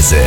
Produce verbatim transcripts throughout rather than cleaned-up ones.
Zeitreise.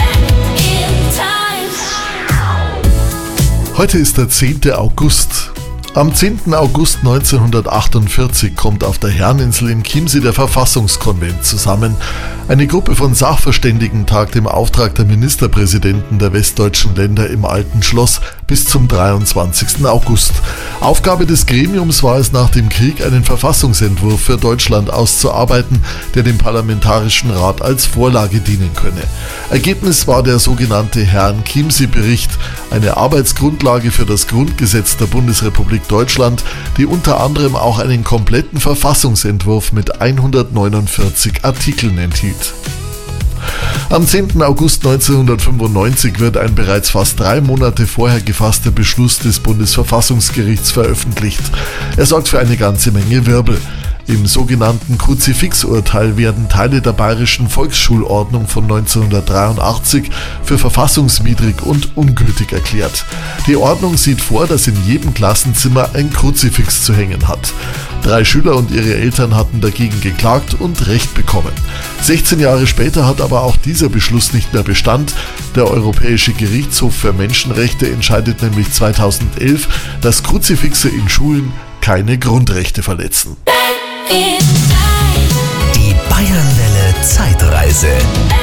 Heute ist der zehnte August. Am zehnten August neunzehnhundertachtundvierzig kommt auf der Herreninsel im Chiemsee der Verfassungskonvent zusammen. Eine Gruppe von Sachverständigen tagt im Auftrag der Ministerpräsidenten der westdeutschen Länder im Alten Schloss bis zum dreiundzwanzigsten August. Aufgabe des Gremiums war es nach dem Krieg, einen Verfassungsentwurf für Deutschland auszuarbeiten, der dem Parlamentarischen Rat als Vorlage dienen könne. Ergebnis war der sogenannte Herren-Chiemsee-Bericht, eine Arbeitsgrundlage für das Grundgesetz der Bundesrepublik Deutschland, die unter anderem auch einen kompletten Verfassungsentwurf mit hundertneunundvierzig Artikeln enthielt. Am zehnten August neunzehnhundertfünfundneunzig wird ein bereits fast drei Monate vorher gefasster Beschluss des Bundesverfassungsgerichts veröffentlicht. Er sorgt für eine ganze Menge Wirbel. Im sogenannten Kruzifixurteil werden Teile der bayerischen Volksschulordnung von neunzehnhundertdreiundachtzig für verfassungswidrig und ungültig erklärt. Die Ordnung sieht vor, dass in jedem Klassenzimmer ein Kruzifix zu hängen hat. Drei Schüler und ihre Eltern hatten dagegen geklagt und Recht bekommen. sechzehn Jahre später hat aber auch dieser Beschluss nicht mehr Bestand. Der Europäische Gerichtshof für Menschenrechte entscheidet nämlich zweitausendelf, dass Kruzifixe in Schulen keine Grundrechte verletzen. Die Bayernwelle Zeitreise.